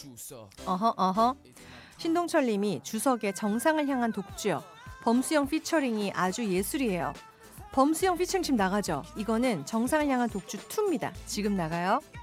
어허. 신동철님이 주석의 정상을 향한 독주요. 범수형 피처링이 아주 예술이에요. 범수형 피처링 지금 나가죠? 이거는 정상을 향한 독주 2입니다. 지금 나가요.